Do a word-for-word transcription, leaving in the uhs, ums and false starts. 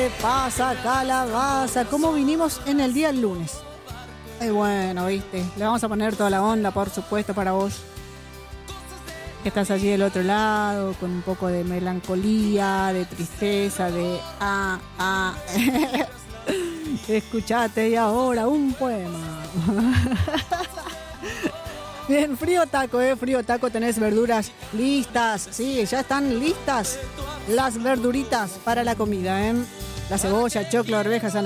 ¿Qué pasa, calabaza? ¿Cómo vinimos en el día lunes? Eh, bueno, viste, le vamos a poner toda la onda, por supuesto, para vos. Que estás allí del otro lado, con un poco de melancolía, de tristeza, de... Ah, ah. Escuchate y ahora un poema. Bien, frío taco, eh, frío taco, tenés verduras listas, sí, ya están listas las verduritas para la comida, eh. La cebolla, choclo, arvejas, zanahoria.